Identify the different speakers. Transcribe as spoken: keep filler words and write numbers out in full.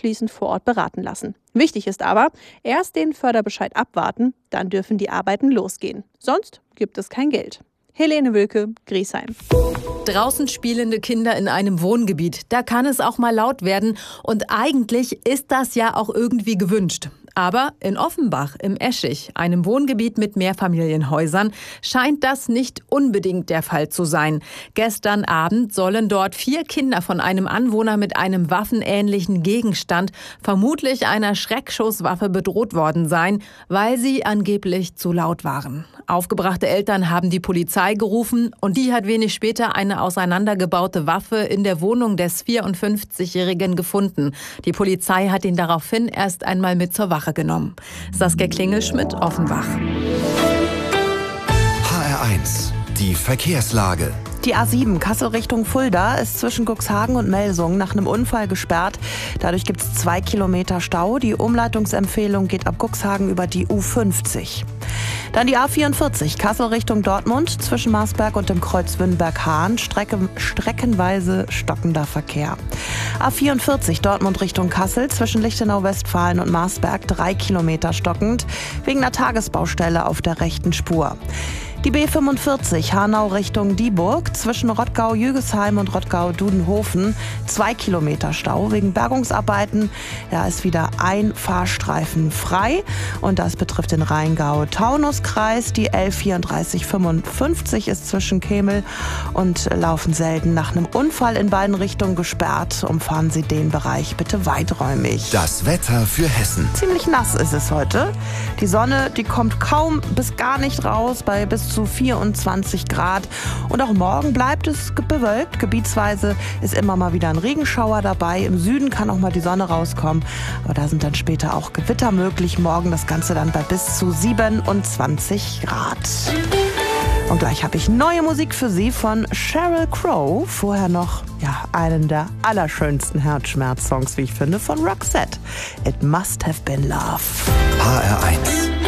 Speaker 1: anschließend vor Ort beraten lassen. Wichtig ist aber, erst den Förderbescheid abwarten, dann dürfen die Arbeiten losgehen. Sonst gibt es kein Geld. Helene Wilke, Griesheim.
Speaker 2: Draußen spielende Kinder in einem Wohngebiet, da kann es auch mal laut werden. Und eigentlich ist das ja auch irgendwie gewünscht. Aber in Offenbach im Eschig, einem Wohngebiet mit Mehrfamilienhäusern, scheint das nicht unbedingt der Fall zu sein. Gestern Abend sollen dort vier Kinder von einem Anwohner mit einem waffenähnlichen Gegenstand, vermutlich einer Schreckschusswaffe, bedroht worden sein, weil sie angeblich zu laut waren. Aufgebrachte Eltern haben die Polizei gerufen und die hat wenig später eine auseinandergebaute Waffe in der Wohnung des vierundfünfzigjährigen gefunden. Die Polizei hat ihn daraufhin erst einmal mit zur Wache genommen. Saskia Klingelschmidt, Offenbach.
Speaker 3: H R eins, die Verkehrslage.
Speaker 4: Die A sieben Kassel Richtung Fulda ist zwischen Cuxhagen und Melsungen nach einem Unfall gesperrt. Dadurch gibt es zwei Kilometer Stau. Die Umleitungsempfehlung geht ab Cuxhagen über die U fünfzig. Dann die A vierundvierzig Kassel Richtung Dortmund zwischen Marsberg und dem Kreuz Wünnberg-Hahn. Strecke, streckenweise stockender Verkehr. A vierundvierzig Dortmund Richtung Kassel zwischen Lichtenau-Westfalen und Marsberg drei Kilometer stockend wegen einer Tagesbaustelle auf der rechten Spur. Die B fünfundvierzig Hanau Richtung Dieburg zwischen Rottgau-Jügesheim und Rottgau-Dudenhofen zwei Kilometer Stau wegen Bergungsarbeiten. Da ist wieder ein Fahrstreifen frei und das betrifft den Rheingau-Taunus-Kreis. Die L vierunddreißig fünfundfünfzig ist zwischen Kemel und Laufenselden nach einem Unfall in beiden Richtungen gesperrt. Umfahren Sie den Bereich bitte weiträumig.
Speaker 3: Das Wetter für Hessen.
Speaker 4: Ziemlich nass ist es heute. Die Sonne, die kommt kaum bis gar nicht raus bei bis zu vierundzwanzig Grad. Und auch morgen bleibt es bewölkt. Gebietsweise ist immer mal wieder ein Regenschauer dabei. Im Süden kann auch mal die Sonne rauskommen. Aber da sind dann später auch Gewitter möglich. Morgen das Ganze dann bei bis zu siebenundzwanzig Grad. Und gleich habe ich neue Musik für Sie von Sheryl Crow. Vorher noch ja, einen der allerschönsten Herzschmerz-Songs, wie ich finde, von Roxette. It Must Have Been Love.
Speaker 3: H R eins.